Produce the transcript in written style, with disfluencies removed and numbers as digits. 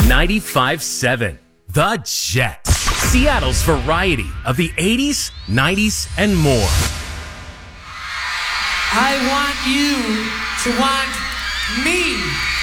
95.7 The Jet. Seattle's variety of the 80s, 90s, and more. I want you to want me.